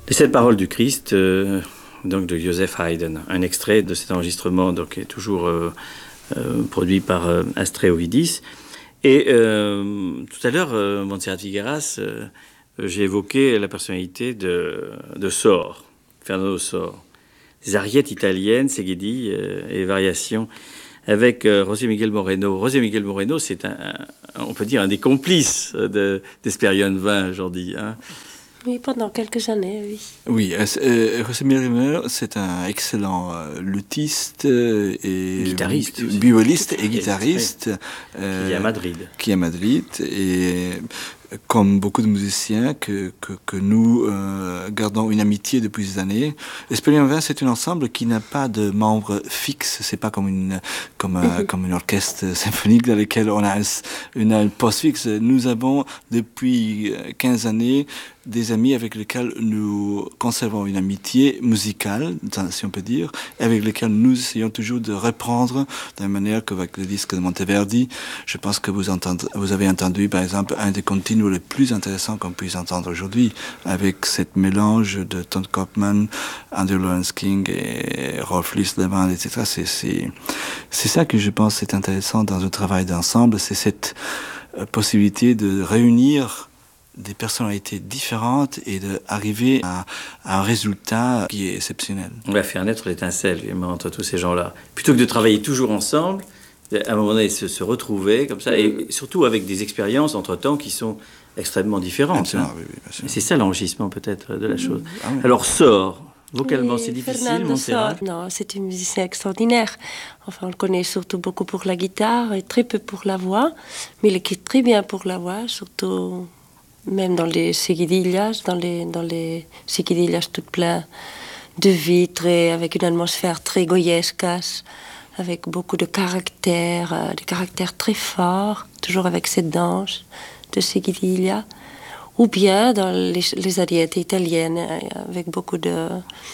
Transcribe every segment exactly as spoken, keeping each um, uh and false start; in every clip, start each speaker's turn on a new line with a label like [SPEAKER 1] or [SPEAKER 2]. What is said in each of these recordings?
[SPEAKER 1] Les sept paroles du Christ, euh, donc de Joseph Haydn, un extrait de cet enregistrement donc, est toujours euh, euh, produit par euh, Astrée Ovidis. Et euh, tout à l'heure, euh, Montserrat Figueras, euh, j'ai évoqué la personnalité de, de Sor, Fernando Sor. Des ariettes italiennes, Szegedi euh, et variations avec euh, José Miguel Moreno. José Miguel Moreno, c'est un, un, on peut dire un des complices de, d'Espérion vingt aujourd'hui. Hein.
[SPEAKER 2] Oui, pendant quelques années, oui.
[SPEAKER 3] Oui, euh, José Miguel Moreno, c'est un excellent euh, luthiste et
[SPEAKER 1] guitariste,
[SPEAKER 3] violiste et guitariste
[SPEAKER 1] euh, qui est à Madrid.
[SPEAKER 3] Qui est à Madrid et comme beaucoup de musiciens que, que, que nous euh, gardons une amitié depuis des années. Espérion vingt, c'est un ensemble qui n'a pas de membres fixes. C'est pas comme une comme un, comme une orchestre symphonique dans lequel on a un, une, un poste fixe. Nous avons depuis quinze années des amis avec lesquels nous conservons une amitié musicale, si on peut dire, avec lesquels nous essayons toujours de reprendre de la manière qu'avec le disque de Monteverdi, je pense que vous, entendez, vous avez entendu par exemple un des continuos les plus intéressants qu'on puisse entendre aujourd'hui, avec cette mélange de Ton Kopman, Andrew Lawrence King et Rolf Lislevand, et cetera. C'est, c'est, c'est ça que je pense est intéressant dans un travail d'ensemble, c'est cette possibilité de réunir des personnalités différentes et d'arriver à, à un résultat qui est exceptionnel.
[SPEAKER 1] On va faire naître l'étincelle entre tous ces gens-là. Plutôt que de travailler toujours ensemble, à un moment donné, se, se retrouver comme ça, et surtout avec des expériences entre-temps qui sont extrêmement différentes. Hein.
[SPEAKER 3] Oui, oui,
[SPEAKER 1] c'est ça l'enrichissement peut-être de la chose. Ah, oui. Alors, Sor, vocalement, oui, c'est difficile, Montserrat?
[SPEAKER 2] Non, c'est un musicien extraordinaire. Enfin, on le connaît surtout beaucoup pour la guitare et très peu pour la voix, mais il écrit très bien pour la voix, surtout... Même dans les seguidillas, dans les, dans les seguidillas tout plein de vie, très, avec une atmosphère très goyescas, avec beaucoup de caractères, euh, des caractères très forts, toujours avec cette danse de seguidilla. Ou bien dans les, les ariettes italiennes, avec beaucoup de,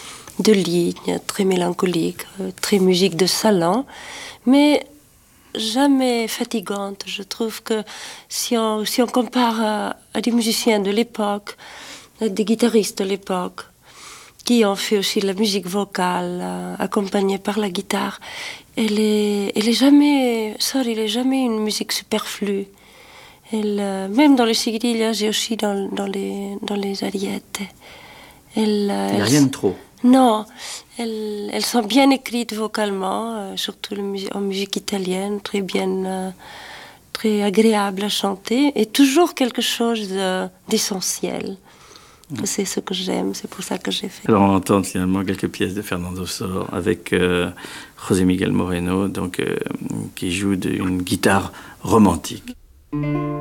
[SPEAKER 2] de lignes, très mélancoliques, très musique de salon. Mais jamais fatigante. Je trouve que si on, si on compare à, à des musiciens de l'époque, à des guitaristes de l'époque, qui ont fait aussi la musique vocale, euh, accompagnée par la guitare, elle est, elle est jamais, sorry, elle est jamais une musique superflue. Elle, euh, même dans les seguidillas et aussi dans, dans, les, dans les ariettes. Elle,
[SPEAKER 1] euh, Il n'y a rien de trop.
[SPEAKER 2] Non, elles, elles sont bien écrites vocalement, euh, surtout en musique italienne, très bien, euh, très agréable à chanter, et toujours quelque chose de, d'essentiel. Mmh. C'est ce que j'aime, c'est pour ça que j'ai fait.
[SPEAKER 1] Alors on entend finalement quelques pièces de Fernando Sor avec euh, José Miguel Moreno, donc, euh, qui joue une guitare romantique.